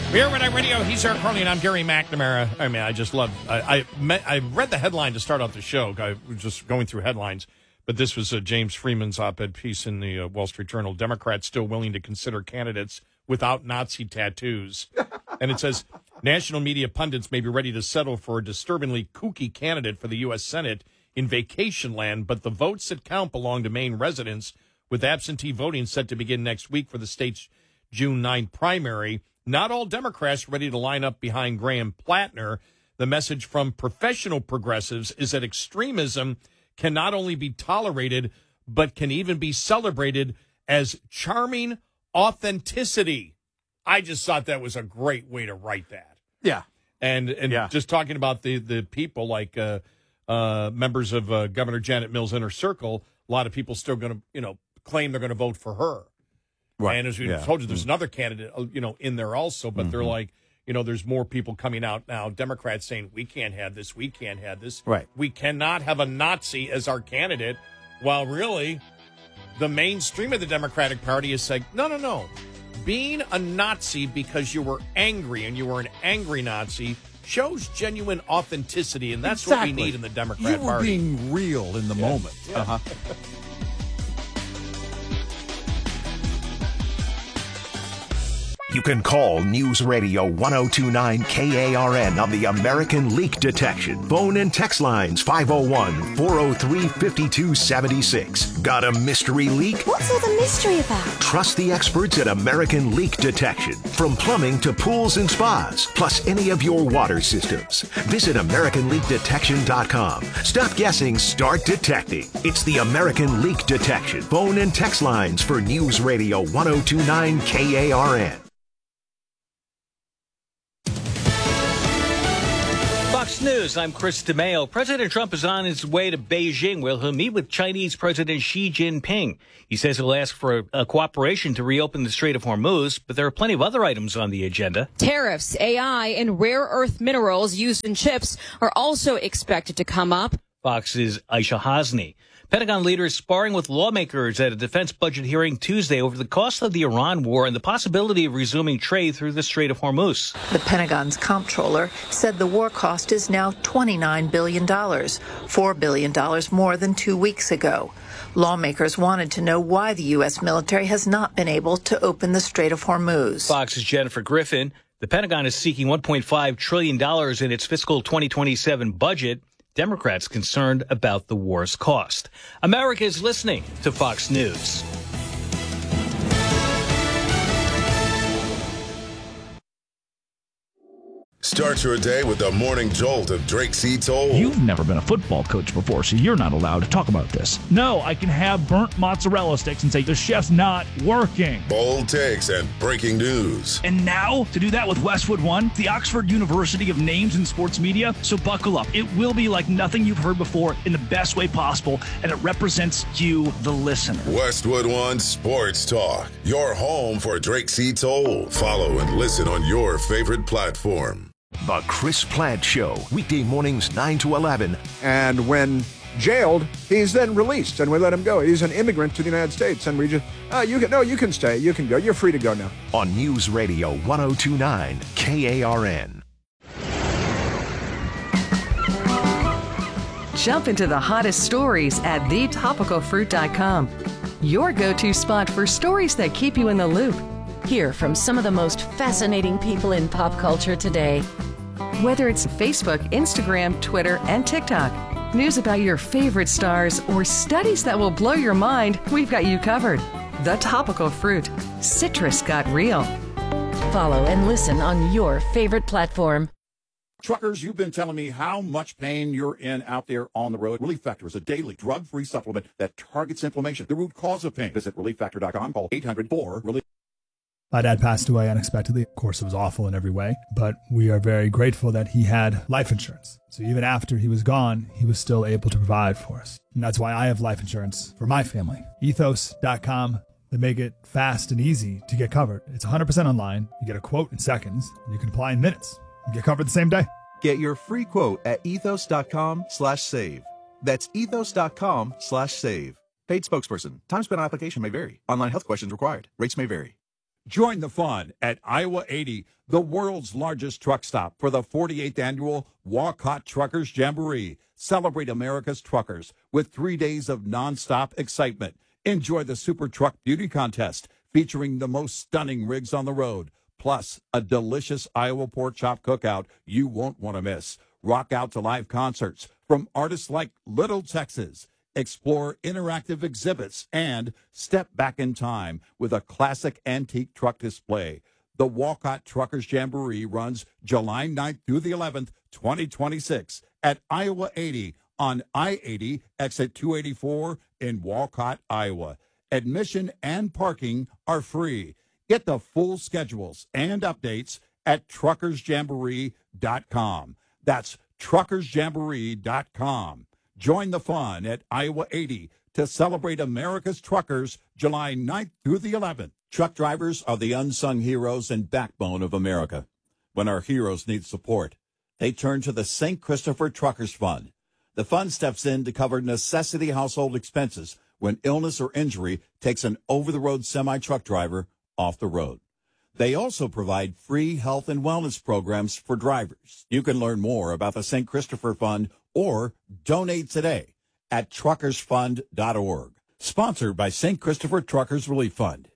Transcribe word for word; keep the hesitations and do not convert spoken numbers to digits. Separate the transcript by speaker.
Speaker 1: Here with our radio, he's Eric Carly, and I'm Gary McNamara. I mean, I just love. I I, met, I read the headline to start out the show. I was just going through headlines, but this was uh, James Freeman's op-ed piece in the uh, Wall Street Journal. Democrats still willing to consider candidates without Nazi tattoos, and it says national media pundits may be ready to settle for a disturbingly kooky candidate for the U S Senate in vacation land, but the votes that count belong to Maine residents. With absentee voting set to begin next week for the state's June ninth primary. Not all Democrats ready to line up behind Graham Plattner. The message from professional progressives is that extremism can not only be tolerated, but can even be celebrated as charming authenticity. I just thought that was a great way to write that.
Speaker 2: Yeah.
Speaker 1: And and
Speaker 2: yeah.
Speaker 1: just talking about the, the people like uh, uh, members of uh, Governor Janet Mills' inner circle, a lot of people still going to, you know, claim they're going to vote for her. Right. And as we yeah. told you, there's mm-hmm. another candidate, you know, in there also, but mm-hmm. they're like, you know, there's more people coming out now. Democrats saying, we can't have this, we can't have this.
Speaker 2: Right.
Speaker 1: We cannot have a Nazi as our candidate, while really the mainstream of the Democratic Party is saying, no, no, no. Being a Nazi because you were angry and you were an angry Nazi shows genuine authenticity, and that's exactly what we need in the Democrat
Speaker 2: you were
Speaker 1: Party.
Speaker 2: Being real in the
Speaker 1: yeah.
Speaker 2: moment.
Speaker 1: Yeah.
Speaker 2: Uh-huh.
Speaker 3: You can call News Radio one oh two point nine K A R N on the American Leak Detection. Phone and text lines five oh one, four oh three, five two seven six. Got a mystery leak?
Speaker 4: What's all the mystery about?
Speaker 3: Trust the experts at American Leak Detection. From plumbing to pools and spas, plus any of your water systems. Visit American Leak Detection dot com. Stop guessing, start detecting. It's the American Leak Detection. Phone and text lines for News Radio one oh two point nine K A R N.
Speaker 5: Fox News, I'm Chris DeMeo. President Trump is on his way to Beijing, where he'll meet with Chinese President Xi Jinping. He says he'll ask for a, a cooperation to reopen the Strait of Hormuz, but there are plenty of other items on the agenda.
Speaker 6: Tariffs, A I, and rare earth minerals used in chips are also expected to come up.
Speaker 5: Fox's Aisha Hasni. Pentagon leaders sparring with lawmakers at a defense budget hearing Tuesday over the cost of the Iran war and the possibility of resuming trade through the Strait of Hormuz.
Speaker 7: The Pentagon's comptroller said the war cost is now twenty-nine billion dollars, four billion dollars more than two weeks ago. Lawmakers wanted to know why the U S military has not been able to open the Strait of Hormuz.
Speaker 5: Fox's Jennifer Griffin. The Pentagon is seeking one point five trillion dollars in its fiscal twenty twenty-seven budget. Democrats concerned about the war's cost. America is listening to Fox News.
Speaker 8: Start your day with the morning jolt of Drake C. Toll.
Speaker 9: You've never been a football coach before, so you're not allowed to talk about this. No, I can have burnt mozzarella sticks and say the chef's not working.
Speaker 8: Bold takes and breaking news.
Speaker 9: And now, to do that with Westwood One, the Oxford University of Names in Sports Media. So buckle up. It will be like nothing you've heard before in the best way possible, and it represents you, the listener.
Speaker 8: Westwood One Sports Talk, your home for Drake C. Toll. Follow and listen on your favorite platform.
Speaker 3: The Chris Plant Show, weekday mornings nine to eleven.
Speaker 10: And when jailed, he's then released, and we let him go. He's an immigrant to the United States, and we just, oh, you can, no, you can stay, you can go, you're free to go now.
Speaker 3: On News Radio one oh two point nine K A R N.
Speaker 11: Jump into the hottest stories at the topical fruit dot com. Your go-to spot for stories that keep you in the loop.
Speaker 12: Hear from some of the most fascinating people in pop culture today.
Speaker 11: Whether it's Facebook, Instagram, Twitter, and TikTok, news about your favorite stars, or studies that will blow your mind, we've got you covered. The Topical Fruit. Citrus got real.
Speaker 12: Follow and listen on your favorite platform.
Speaker 13: Truckers, you've been telling me how much pain you're in out there on the road. Relief Factor is a daily drug-free supplement that targets inflammation, the root cause of pain. Visit relief factor dot com. Call eight hundred four relief.
Speaker 14: My dad passed away unexpectedly. Of course, it was awful in every way, but we are very grateful that he had life insurance. So even after he was gone, he was still able to provide for us. And that's why I have life insurance for my family. ethos dot com. They make it fast and easy to get covered. It's one hundred percent online. You get a quote in seconds, and you can apply in minutes. You get covered the same day.
Speaker 15: Get your free quote at ethos dot com slash save. That's ethos dot com slash save. Paid spokesperson. Time spent on application may vary. Online health questions required. Rates may vary.
Speaker 13: Join the fun at Iowa eighty, the world's largest truck stop for the forty-eighth annual Walcott Truckers Jamboree. Celebrate America's truckers with three days of nonstop excitement. Enjoy the Super Truck Beauty Contest featuring the most stunning rigs on the road, plus a delicious Iowa pork chop cookout you won't want to miss. Rock out to live concerts from artists like Little Texas. Explore interactive exhibits and step back in time with a classic antique truck display. The Walcott Truckers Jamboree runs July ninth through the eleventh, twenty twenty-six at Iowa eighty on I eighty, exit two eighty-four in Walcott, Iowa. Admission and parking are free. Get the full schedules and updates at truckers jamboree dot com. That's truckers jamboree dot com. Join the fun at Iowa eighty to celebrate America's truckers July ninth through the eleventh. Truck drivers are the unsung heroes and backbone of America. When our heroes need support, they turn to the Saint Christopher Truckers Fund. The fund steps in to cover necessity household expenses when illness or injury takes an over-the-road semi-truck driver off the road. They also provide free health and wellness programs for drivers. You can learn more about the Saint Christopher Fund or donate today at truckers fund dot org. Sponsored by Saint Christopher Truckers Relief Fund.